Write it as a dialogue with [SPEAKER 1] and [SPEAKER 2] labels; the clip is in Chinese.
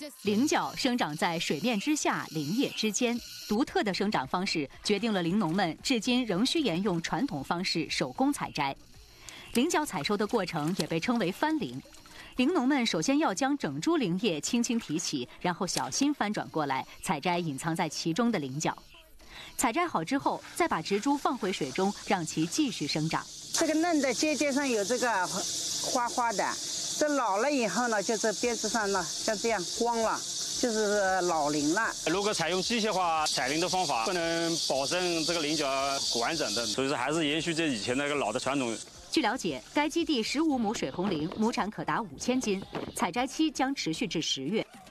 [SPEAKER 1] 菱角生长在水面之下、林叶之间，独特的生长方式决定了林农们至今仍需沿用传统方式手工采摘。菱角采收的过程也被称为翻菱。林农们首先要将整株菱叶轻轻提起，然后小心翻转过来，采摘隐藏在其中的菱角。采摘好之后，再把植株放回水中，让其继续生长。
[SPEAKER 2] 这个嫩的尖尖上有这个花花的，这老了以后呢，就这边子上呢像这样光了，就是老菱了。
[SPEAKER 3] 如果采用机械化采菱的方法，不能保证这个菱角完整的，所以说还是延续这以前那个老的传统。
[SPEAKER 1] 据了解，该基地15亩水红菱亩产可达5000斤，采摘期将持续至10月。